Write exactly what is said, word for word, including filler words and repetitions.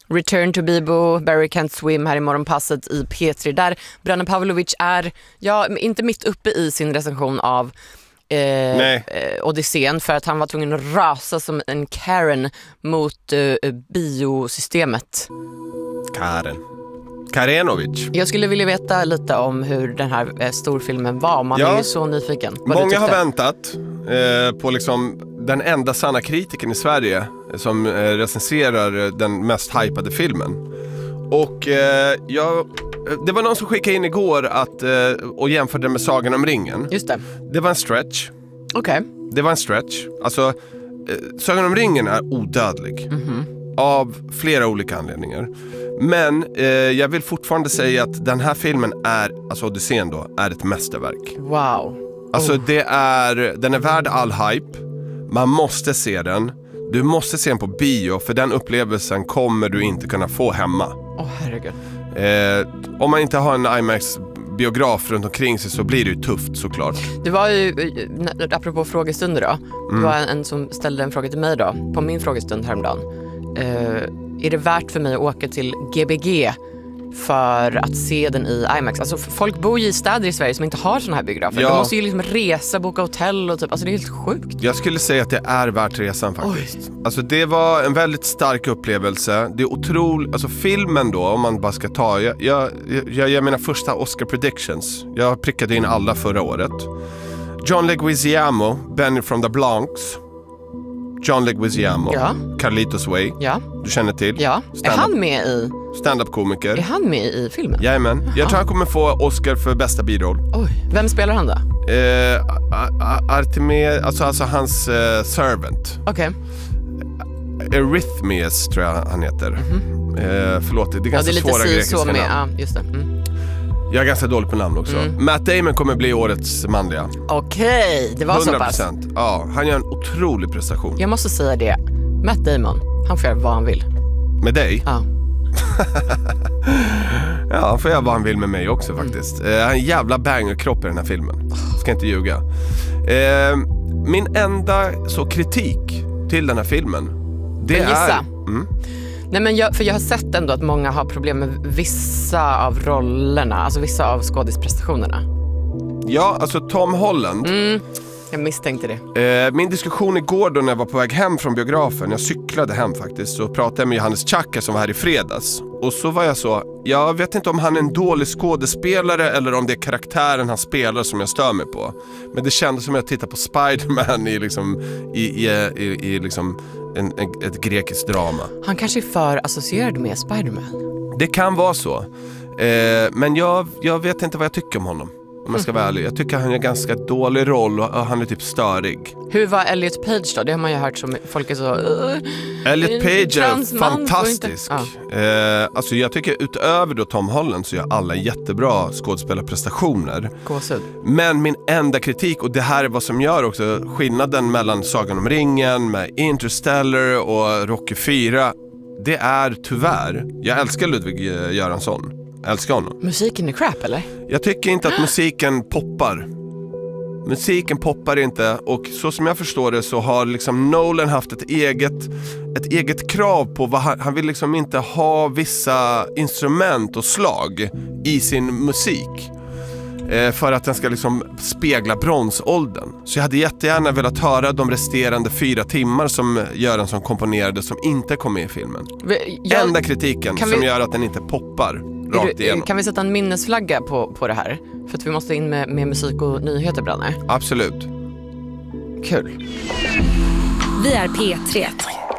Return to Bibo, Barry Can't Swim här i morgonpasset i P tre. Där Brana Pavlovic är, ja, inte mitt uppe i sin recension av eh, eh, Odysseen, för att han var tvungen att rasa som en Karen mot eh, biosystemet. Karen. Karenovic. Jag skulle vilja veta lite om hur den här eh, storfilmen var. Man ja. är ju så nyfiken. Många har väntat eh, på liksom den enda sanna kritiken i Sverige som eh, recenserar den mest hypade filmen. Och eh, jag, det var någon som skickade in igår att, eh, och jämförde med Sagan om ringen. Just det. Det var en stretch. Okej. Okay. Det var en stretch. Alltså, eh, Sagan om ringen är odödlig. Mhm. Av flera olika anledningar. Men eh, jag vill fortfarande säga att den här filmen är, alltså Odysseen då, är ett mästerverk. Wow. Alltså oh. det är, den är värd all hype. Man måste se den. Du måste se den på bio, för den upplevelsen kommer du inte kunna få hemma. Åh oh, herregud. Eh, om man inte har en IMAX-biograf runt omkring sig så blir det ju tufft såklart. Det var ju, apropå frågestunder då, det mm. var en, en som ställde en fråga till mig då, på min frågestund häromdagen. Uh, är det värt för mig att åka till G B G för att se den i IMAX? Alltså folk bor ju i städer i Sverige som inte har såna här biografer. Ja. De måste ju liksom resa, boka hotell och typ, alltså det är helt sjukt. Jag skulle säga att det är värt resan faktiskt. Oj. Alltså det var en väldigt stark upplevelse. Det är otroligt, alltså filmen då, om man bara ska ta, jag, jag, jag gör mina första Oscar predictions. Jag prickade in alla förra året. John Leguizamo, Benny from the Bronx. John Leguizamo, ja. Carlitos Way, ja. Du känner till. Ja. Är han med i? Stand-up-komiker. Är han med i filmen? Jajamän. Jag tror han kommer få Oscar för bästa biroll. Oj, vem spelar han då? Eh, Artemis, alltså, alltså hans uh, servant. Okej. Okay. Eurythmius tror jag han heter. Mm-hmm. eh, Förlåt, det är ganska ja, det är svåra grekiska så med, namn. Ja, just det. Mm. Jag är ganska dålig på namn också. Mm. Matt Damon kommer bli årets manliga. Okej, okay, det var hundra så pass. Ja, han gör en otrolig prestation. Jag måste säga det. Matt Damon, han får göra vad han vill. Med dig? Ja. Ja, han får göra vad han vill med mig också faktiskt. Mm. Uh, han är en jävla banger-kropp i den här filmen. Ska inte ljuga. Uh, min enda så kritik till den här filmen, det men gissa. är... Mm. Nej, men jag, för jag har sett ändå att många har problem med vissa av rollerna, alltså vissa av skådisprestationerna. Ja, alltså Tom Holland. Mm, jag misstänkte det. Eh, min diskussion igår då när jag var på väg hem från biografen, jag cyklade hem faktiskt, så pratade jag med Johannes Chaka som var här i fredags. Och så var jag så, jag vet inte om han är en dålig skådespelare eller om det är karaktären han spelar som jag stör mig på. Men det kändes som att jag tittade på Spider-Man i liksom, i, i, i, i liksom en, en, ett grekiskt drama. Han kanske är för associerad med Spider-Man. Det kan vara så. Eh, men jag, jag vet inte vad jag tycker om honom. Om jag ska vara ärlig. Jag tycker han har en ganska dålig roll och han är typ störig. Hur var Elliot Page då? Det har man ju hört som folk är så... Uh, Elliot Page är fantastisk. Inte... Ja. Eh, alltså jag tycker utöver då Tom Holland så gör alla jättebra skådespelarprestationer. Gåsud. Men min enda kritik, och det här är vad som gör också skillnaden mellan Sagan om ringen med Interstellar och Rocky fyra, det är tyvärr, jag älskar Ludwig Göransson. Jag älskar honom. Musiken är crap, eller? Jag tycker inte att musiken poppar. Musiken poppar inte. Och så som jag förstår det så har liksom Nolan haft ett eget, ett eget krav på vad han, han vill liksom inte ha vissa instrument och slag i sin musik. Eh, för att den ska liksom spegla bronsåldern. Så jag hade jättegärna velat höra de resterande fyra timmar som Göransson komponerade som inte kom med i filmen. Jag, Enda kritiken som vi... gör att den inte poppar. Du, kan vi sätta en minnesflagga på, på det här? För att vi måste in med, med musik och nyheter, Branne. Absolut. Kul. Vi är P tre.